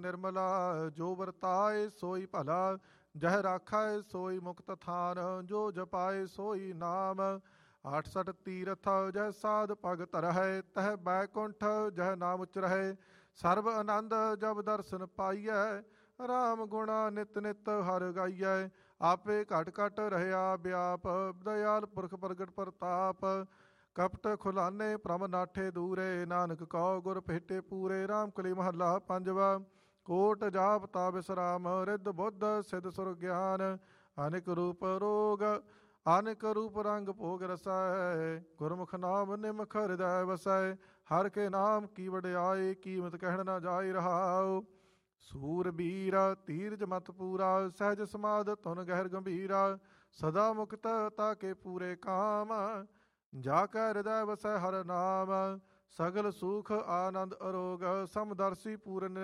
निर्मला जो वर्ताए सोई भला, जह राखाए सोई मुक्त थान, जो जपाए सोई नाम। 68 तीरथ जह साध पग तरह, तह बैकुंठ जह नाम उचरहे। सर्व आनंद जब दर्शन पाइयै, राम गुणा नित नित हर गाइयै। आपे घट घट रहया व्याप, दयाल पुरख प्रगट प्रताप। कपट खुलाने भ्रम नाठे दूरे, नानक कहो गुर भेटे पूरे। राम कली महला पंजवा। कोट जाप ता विश्राम, रिद्ध बुद्ध सिद्ध सुर ज्ञान। अनेक रूप रोग अनेक रूप रंग भोग रसै, गुरमुख नाम निमख हृदय वसै। हर के नाम की वड्याई, कीमत कहण न जाय रहाओ। सूरबीर धीरज मत पूरा, सहज समाध तुन गहर गंभीरा। सदा मुक्त ताके पूरे काम, जाकै हृदय वसै हर नाम। सगल सुख आनंद अरोग, समदर्शी पूरन